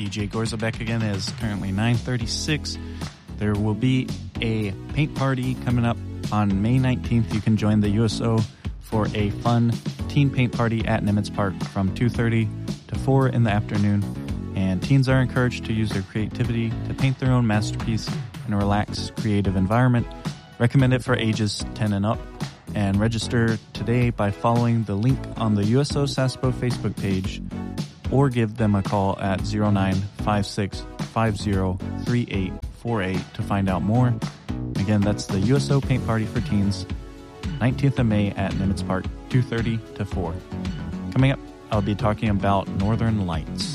DJ Gorzabek again. It is currently 9:36. There will be a paint party coming up on May 19th. You can join the USO for a fun teen paint party at Nimitz Park from 2:30 to 4 in the afternoon. And teens are encouraged to use their creativity to paint their own masterpiece in a relaxed, creative environment. Recommended for ages 10 and up. And register today by following the link on the USO Sasebo Facebook page, or give them a call at 0956503848 to find out more. Again, that's the USO Paint Party for Teens, 19th of May at Nimitz Park, 2:30 to 4. Coming up, I'll be talking about Northern Lights.